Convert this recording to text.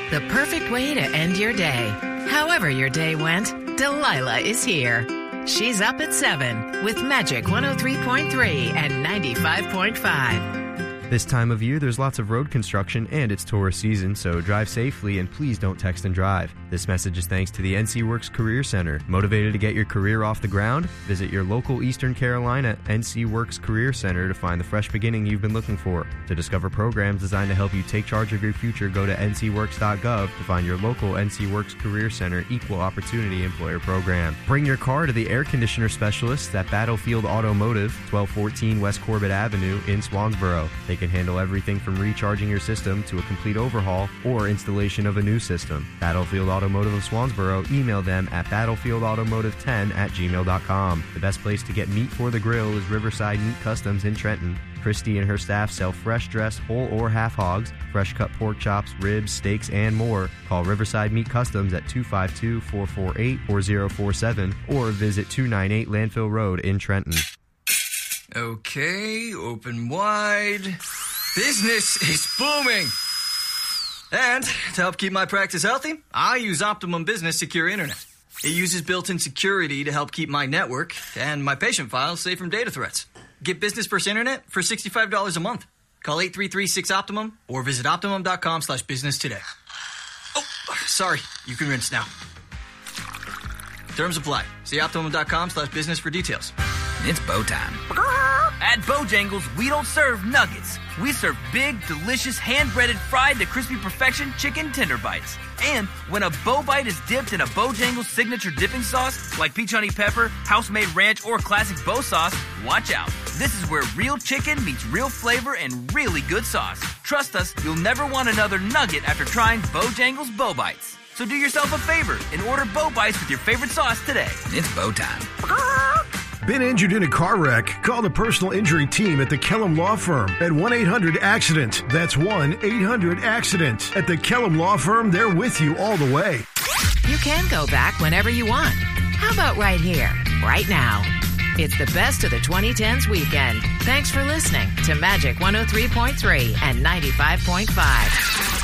the perfect way to end your day. However your day went, Delilah is here. She's up at 7 with Magic 103.3 and 95.5. This time of year, there's lots of road construction and it's tourist season, so drive safely and please don't text and drive. This message is thanks to the NC Works Career Center. Motivated to get your career off the ground? Visit your local Eastern Carolina NC Works Career Center to find the fresh beginning you've been looking for. To discover programs designed to help you take charge of your future, go to ncworks.gov to find your local NC Works Career Center Equal Opportunity Employer Program. Bring your car to the air conditioner specialists at Battlefield Automotive, 1214 West Corbett Avenue in Swansboro. They can handle everything from recharging your system to a complete overhaul or installation of a new system. Battlefield Automotive of Swansboro, email them at battlefieldautomotive10@gmail.com. The best place to get meat for the grill is Riverside Meat Customs in Trenton. Christy and her staff sell fresh dressed whole or half hogs, fresh cut pork chops, ribs, steaks, and more. Call Riverside Meat Customs at 252-448-4047 or visit 298 Landfill Road in Trenton. Okay, open wide. Business is booming. And to help keep my practice healthy, I use Optimum Business Secure Internet. It uses built-in security to help keep my network and my patient files safe from data threats. Get Business First Internet for $65 a month. Call 833-6-OPTIMUM or visit Optimum.com/business today. Oh, sorry. You can rinse now. Terms apply. See Optimum.com/business for details. It's bow time. At Bojangles, we don't serve nuggets. We serve big, delicious, hand-breaded, fried to crispy perfection chicken tender bites. And when a bow bite is dipped in a Bojangles signature dipping sauce, like peach honey pepper, house-made ranch, or classic bow sauce, watch out. This is where real chicken meets real flavor and really good sauce. Trust us, you'll never want another nugget after trying Bojangles Bow Bites. So do yourself a favor and order Bow Bites with your favorite sauce today. It's bow time. Been injured in a car wreck? Call the personal injury team at the Kellum Law Firm at 1-800-ACCIDENT. That's 1-800-ACCIDENT. At the Kellum Law Firm, they're with you all the way. You can go back whenever you want. How about right here, right now? It's the best of the 2010s weekend. Thanks for listening to Magic 103.3 and 95.5.